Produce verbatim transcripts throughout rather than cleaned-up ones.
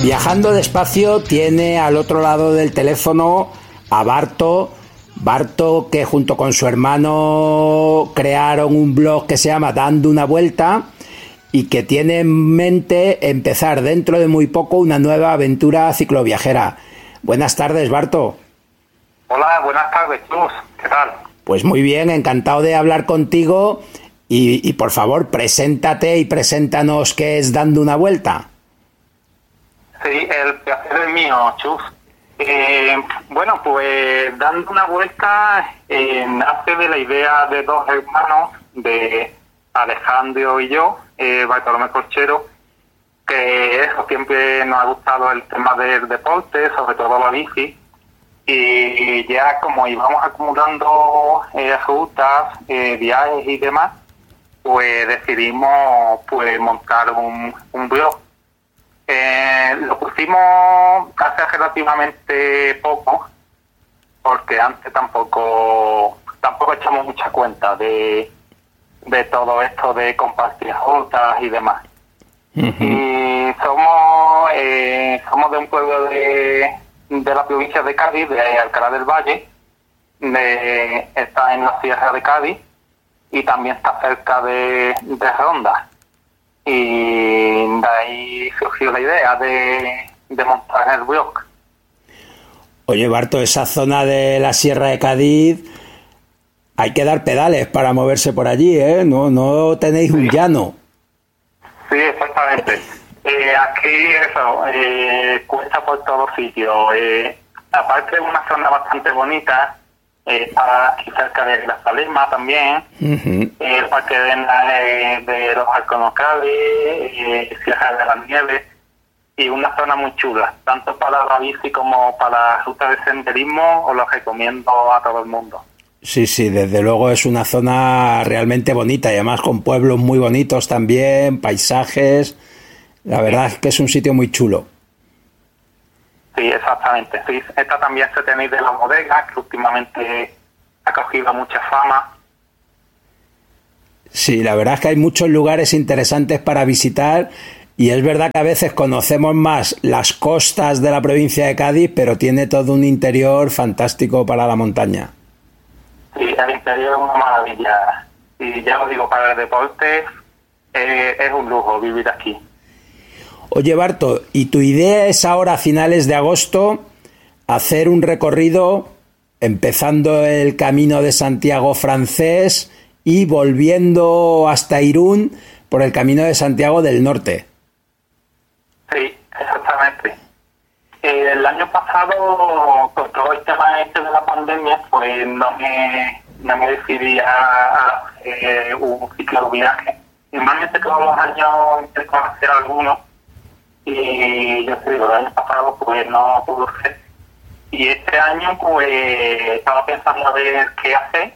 Viajando despacio tiene al otro lado del teléfono a Barto. Barto, que junto con su hermano crearon un blog que se llama Dando una Vuelta y que tiene en mente empezar dentro de muy poco una nueva aventura cicloviajera. Buenas tardes, Barto. Hola, buenas tardes, Chus. ¿Qué tal? Pues muy bien, encantado de hablar contigo y, y por favor, preséntate y preséntanos qué es Dando una Vuelta. Sí, el placer es mío, Chus. Eh, bueno, pues Dando una Vuelta eh, nace de la idea de dos hermanos, de Alejandro y yo, eh, Bartolomé Corchero, que eso, siempre nos ha gustado el tema del deporte, sobre todo la bici, y ya como íbamos acumulando eh, rutas, eh, viajes y demás, pues decidimos pues montar un, un blog. Eh, lo pusimos hace relativamente poco, porque antes tampoco tampoco echamos mucha cuenta de, de todo esto de compartir rutas y demás. Uh-huh. Y somos eh, somos de un pueblo de, de la provincia de Cádiz, de Alcalá del Valle, de, está en la Sierra de Cádiz y también está cerca de, de Ronda. Y de ahí surgió la idea de, de montar el blog. Oye, Barto, esa zona de la Sierra de Cádiz hay que dar pedales para moverse por allí, ¿eh? No, no tenéis un llano. Sí, exactamente. Eh, aquí eso, eh, cuesta por todos sitios. Eh, aparte es una zona bastante bonita. Eh, está aquí cerca de la Salema también, uh-huh. eh, el parque de, eh, de los Alconocales, eh, Sierra de las Nieves, y una zona muy chula, tanto para la bici como para la ruta de senderismo, os lo recomiendo a todo el mundo. Sí, sí, desde luego es una zona realmente bonita y además con pueblos muy bonitos también, paisajes, la verdad es que es un sitio muy chulo. Sí, exactamente. Sí, esta también se tenéis de la bodega, que últimamente ha cogido mucha fama. Sí, la verdad es que hay muchos lugares interesantes para visitar y es verdad que a veces conocemos más las costas de la provincia de Cádiz, pero tiene todo un interior fantástico para la montaña. Sí, el interior es una maravilla. Y ya os digo, para el deporte eh, es un lujo vivir aquí. Oye, Barto, ¿y tu idea es ahora a finales de agosto hacer un recorrido empezando el Camino de Santiago francés y volviendo hasta Irún por el Camino de Santiago del Norte? Sí, exactamente. Eh, el año pasado, con todo el tema este de la pandemia, pues no me, no me decidí a, a eh, un cicloviaje. Normalmente todos los años intento hacer algunos. Y yo te digo, el año pasado pues no pudo ser. Y este año pues estaba pensando a ver qué hacer.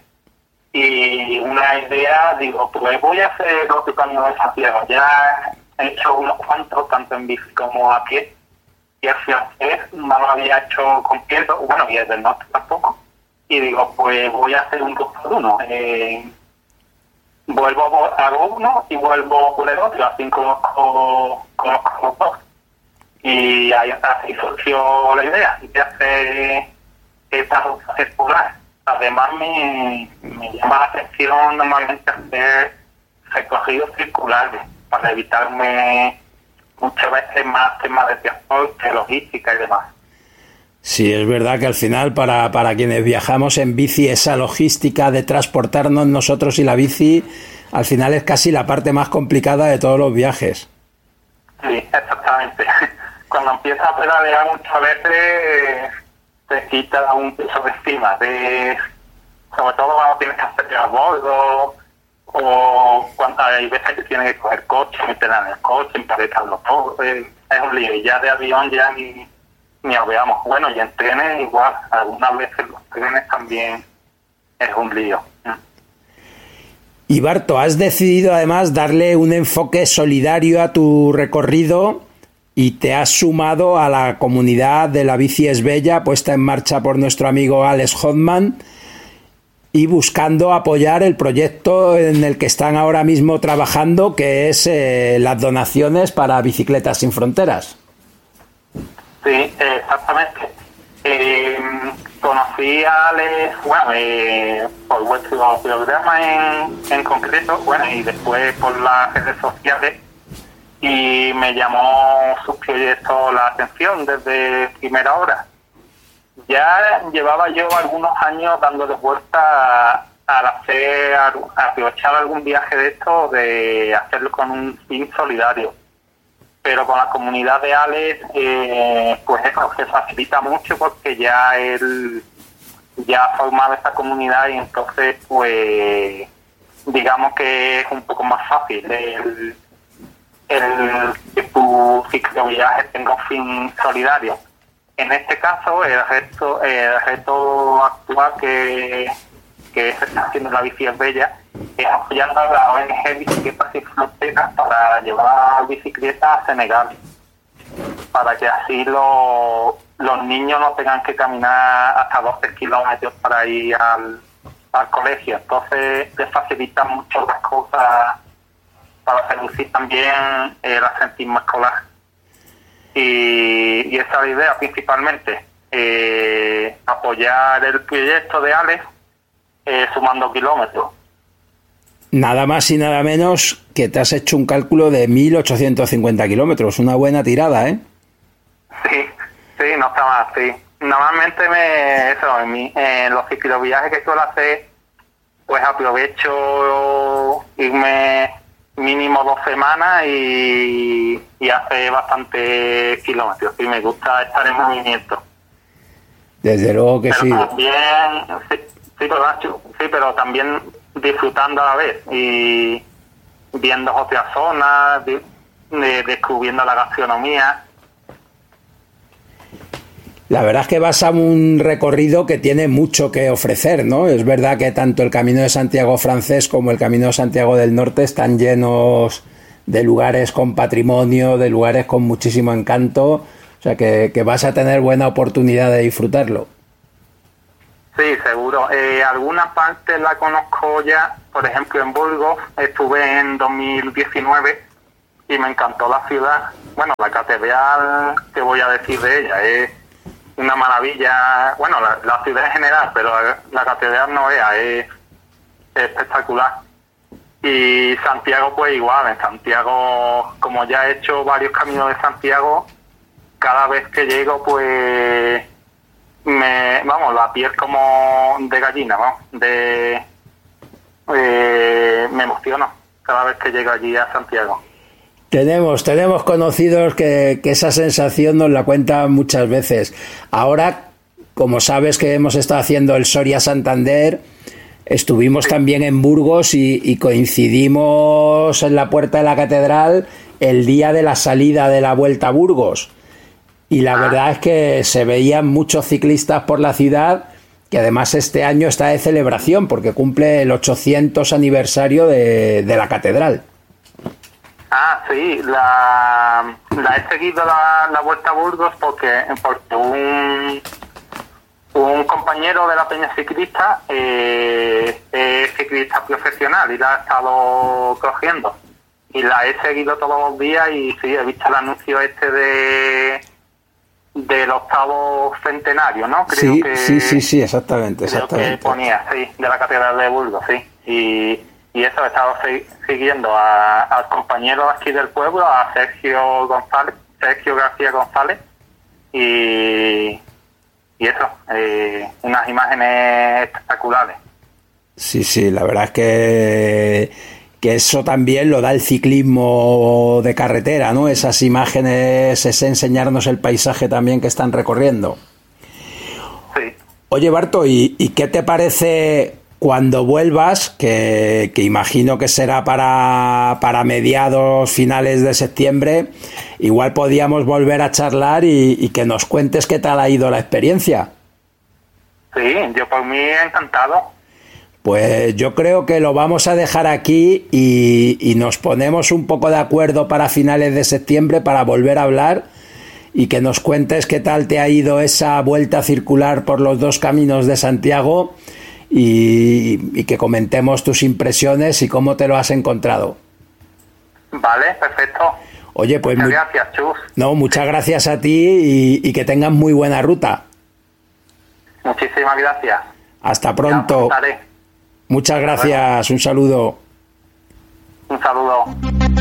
Y una idea, digo, pues voy a hacer otro Camino de Santiago. Ya he hecho unos cuantos, tanto en bici como a pie. Y el francés no lo había hecho completo, bueno, y el del norte tampoco. Y digo, pues voy a hacer un dos por uno. Eh, vuelvo, hago uno y vuelvo por el otro, así conozco, conozco los dos. Y ahí así surgió la idea de hacer esta ruta circular. Además me, me llama la atención normalmente hacer recorridos circulares para evitarme muchas veces más temas de transporte, logística y demás. Sí, es verdad que al final para, para quienes viajamos en bici, esa logística de transportarnos nosotros y la bici, al final es casi la parte más complicada de todos los viajes. Sí, exactamente. Cuando empiezas a pedalear muchas veces te quita un peso de encima, de, sobre todo cuando tienes que hacer a bordo o cuando hay veces que tienes que coger coche, meter en el coche, emparetarlo todo, es, es un lío. Y ya de avión ya ni, ni lo veamos. Bueno, y en trenes igual, algunas veces los trenes también es un lío. Y Barto, has decidido además darle un enfoque solidario a tu recorrido y te has sumado a la comunidad de la bici es bella puesta en marcha por nuestro amigo Alex Hodman y buscando apoyar el proyecto en el que están ahora mismo trabajando, que es eh, las donaciones para Bicicletas Sin Fronteras. Sí, exactamente. Eh, conocí a Alex, bueno, eh, por vuestro programa en, en concreto, bueno, y después por las redes sociales, y me llamó su proyecto la atención desde primera hora. Ya llevaba yo algunos años dándole vuelta al hacer, a aprovechar algún viaje de esto, de hacerlo con un fin solidario. Pero con la comunidad de Alex, eh, pues eso se facilita mucho porque ya él ya ha formado esta comunidad y entonces, pues, digamos que es un poco más fácil el, el que tu cicloviaje tenga un fin solidario. En este caso, el reto, el reto actual que, que se está haciendo en la Bici es Bella es apoyando a la O N G Bicicletas Sin Fronteras para llevar bicicletas a Senegal, para que así lo, los niños no tengan que caminar hasta doce kilómetros para ir al, al colegio. Entonces les facilita mucho las cosas para reducir también el absentismo escolar. Y, y esa es la idea principalmente, eh, apoyar el proyecto de Alex eh, sumando kilómetros. Nada más y nada menos que te has hecho un cálculo de mil ochocientos cincuenta kilómetros, una buena tirada, ¿eh? Sí, sí, no está mal, sí. Normalmente me, eso, en, mi, en los cicloviajes que suelo hacer, pues aprovecho irme mínimo dos semanas y, y hace bastante kilómetros. Sí, me gusta estar en movimiento. Desde luego que pero sí. También, sí, sí, pero, sí, pero también disfrutando a la vez y viendo otras zonas, de, de, descubriendo la gastronomía. La verdad es que vas a un recorrido que tiene mucho que ofrecer, ¿no? Es verdad que tanto el Camino de Santiago francés como el Camino de Santiago del Norte están llenos de lugares con patrimonio, de lugares con muchísimo encanto, o sea que, que vas a tener buena oportunidad de disfrutarlo. Sí, seguro. Eh, alguna parte la conozco ya, por ejemplo en Burgos, estuve en dos mil diecinueve y me encantó la ciudad. Bueno, la catedral, ¿qué voy a decir de ella? Es una maravilla, bueno, la, la ciudad en general, pero la, la catedral no vea, es, es espectacular. Y Santiago pues igual, en Santiago, como ya he hecho varios caminos de Santiago, cada vez que llego pues me, vamos, la piel como de gallina, vamos, de, eh, me emociono cada vez que llego allí a Santiago. Tenemos, tenemos conocidos que, que esa sensación nos la cuentan muchas veces. Ahora, como sabes que hemos estado haciendo el Soria Santander, estuvimos sí. también en Burgos y, y coincidimos en la puerta de la catedral el día de la salida de la Vuelta a Burgos. Y la ah. verdad es que se veían muchos ciclistas por la ciudad, que además este año está de celebración porque cumple el ochocientos aniversario de, de la catedral. Ah, sí, la, la he seguido la, la Vuelta a Burgos porque, porque un, un compañero de la peña ciclista eh, es ciclista profesional y la ha estado cogiendo. Y la he seguido todos los días y sí, he visto el anuncio este de del octavo centenario, ¿no? Creo sí, que, sí, sí, sí, exactamente, creo exactamente. que ponía, sí, de la Catedral de Burgos, sí. Y... Y eso, he estado siguiendo a, al compañero aquí del pueblo, a Sergio González, Sergio García González, y, y eso, eh, unas imágenes espectaculares. Sí, sí, la verdad es que, que eso también lo da el ciclismo de carretera, ¿no? Esas imágenes, ese enseñarnos el paisaje también que están recorriendo. Sí. Oye, Barto, ¿y, y qué te parece cuando vuelvas, que, que imagino que será para, para mediados, finales de septiembre? Igual podíamos volver a charlar y, y que nos cuentes qué tal ha ido la experiencia? Sí, yo por mí encantado. Pues yo creo que lo vamos a dejar aquí y, y nos ponemos un poco de acuerdo para finales de septiembre para volver a hablar y que nos cuentes qué tal te ha ido esa vuelta circular por los dos caminos de Santiago. Y, y que comentemos tus impresiones y cómo te lo has encontrado. Vale, perfecto. Oye, pues... Muchas muy... gracias, Chus. No, muchas gracias a ti y, y que tengas muy buena ruta. Muchísimas gracias. Hasta pronto. Ya, muchas gracias, un saludo. Un saludo.